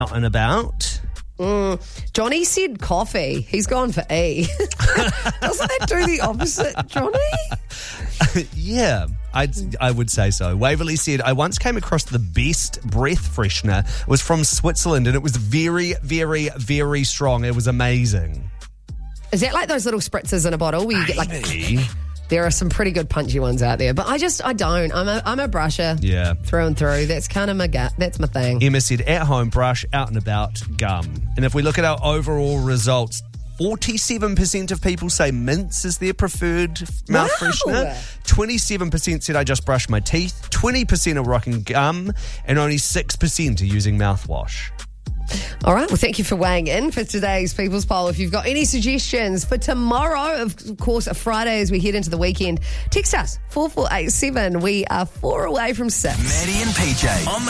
out and about. Johnny said coffee. He's gone for E. Doesn't that do the opposite, Johnny? Yeah, I would say so. Waverley said, I once came across the best breath freshener. It was from Switzerland and it was very, very, very strong. It was amazing. Is that like those little spritzers in a bottle where you get like... There are some pretty good punchy ones out there, but I don't. I'm a brusher. Yeah. Through and through. That's kind of that's my thing. Emma said, at home, brush, out and about, gum. And if we look at our overall results, 47% of people say mints is their preferred mouth freshener. 27% said I just brush my teeth. 20% are rocking gum. And only 6% are using mouthwash. All right, well, thank you for weighing in for today's People's Poll. If you've got any suggestions for tomorrow, of course, a Friday as we head into the weekend, text us 4487. We are 4 away from 6. Maddie and PJ on the